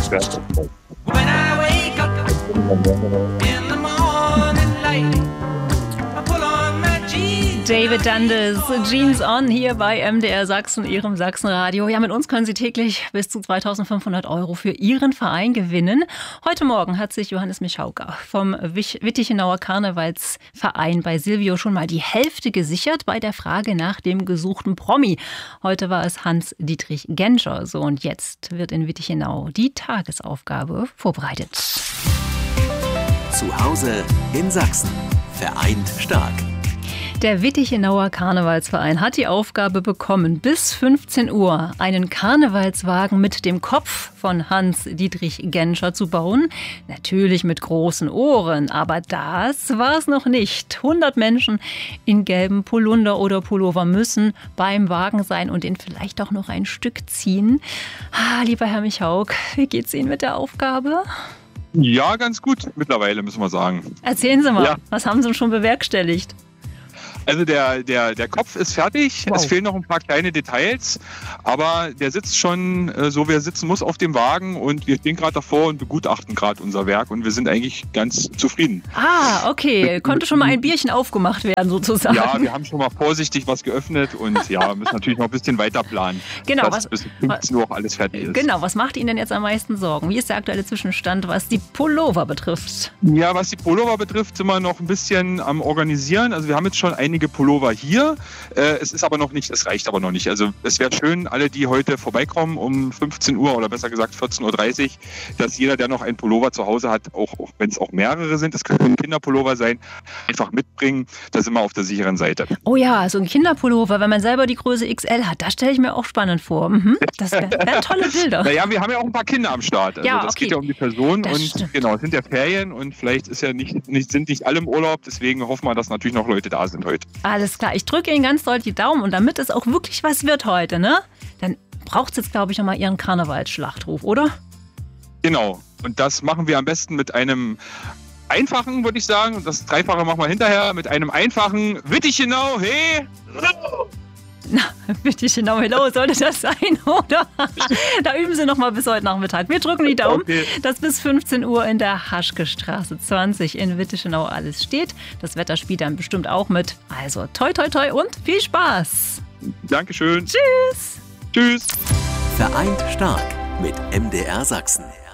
When I wake up in the morning light, I pull on my jeans. David Dundas, Jeans On hier bei MDR Sachsen, Ihrem Sachsenradio. Ja, mit uns können Sie täglich bis zu 2.500 € für Ihren Verein gewinnen. Heute Morgen hat sich Johannes Mischauker vom Wittichenauer Karnevalsverein bei Silvio schon mal die Hälfte gesichert bei der Frage nach dem gesuchten Promi. Heute war es Hans-Dietrich Genscher. So, und jetzt wird in Wittichenau die Tagesaufgabe vorbereitet. Zu Hause in Sachsen. Vereint stark. Der Wittichenauer Karnevalsverein hat die Aufgabe bekommen, bis 15 Uhr einen Karnevalswagen mit dem Kopf von Hans-Dietrich Genscher zu bauen. Natürlich mit großen Ohren, aber das war es noch nicht. 100 Menschen in gelben Polunder oder Pullover müssen beim Wagen sein und ihn vielleicht auch noch ein Stück ziehen. Lieber Herr Michauk, wie geht's Ihnen mit der Aufgabe? Ja, ganz gut mittlerweile, müssen wir sagen. Erzählen Sie mal, Ja. Was haben Sie schon bewerkstelligt? Also der Kopf ist fertig, Wow. Es fehlen noch ein paar kleine Details, aber der sitzt schon so, wie er sitzen muss auf dem Wagen und wir stehen gerade davor und begutachten gerade unser Werk und wir sind eigentlich ganz zufrieden. Okay, konnte schon mal ein Bierchen aufgemacht werden sozusagen. Ja, wir haben schon mal vorsichtig was geöffnet und ja, müssen natürlich noch ein bisschen weiter planen, Genau, dass bis 15 Uhr auch alles fertig ist. Genau, was macht Ihnen denn jetzt am meisten Sorgen? Wie ist der aktuelle Zwischenstand, was die Pullover betrifft? Ja, was die Pullover betrifft, sind wir noch ein bisschen am Organisieren. Also wir haben jetzt schon einige Pullover hier. Es ist aber noch nicht, es reicht aber noch nicht. Also es wäre schön, alle, die heute vorbeikommen um 15 Uhr oder besser gesagt 14.30 Uhr, dass jeder, der noch einen Pullover zu Hause hat, auch wenn es auch mehrere sind, das können Kinderpullover sein, einfach mitbringen. Da sind wir auf der sicheren Seite. Oh ja, so ein Kinderpullover, wenn man selber die Größe XL hat, das stelle ich mir auch spannend vor. Das wären tolle Bilder. Naja, wir haben ja auch ein paar Kinder am Start. Also Ja, das okay. geht ja um die Person Das und stimmt. genau, es sind ja Ferien und vielleicht ist ja sind nicht alle im Urlaub, deswegen hoffen wir, dass natürlich noch Leute da sind heute. Alles klar, ich drücke Ihnen ganz doll die Daumen und damit es auch wirklich was wird heute, ne? Dann braucht es jetzt, glaube ich, nochmal Ihren Karnevalsschlachtruf, oder? Genau. Und das machen wir am besten mit einem einfachen, würde ich sagen. Und das Dreifache machen wir hinterher mit einem einfachen Wittichenau, hey! Wittichenau, hello, sollte das sein, oder? Da üben Sie noch mal bis heute Nachmittag. Wir drücken die Daumen, Okay. dass bis 15 Uhr in der Haschke-Straße 20 in Wittichenau alles steht. Das Wetter spielt dann bestimmt auch mit. Also toi, toi, toi und viel Spaß. Dankeschön. Tschüss. Tschüss. Vereint stark mit MDR Sachsen.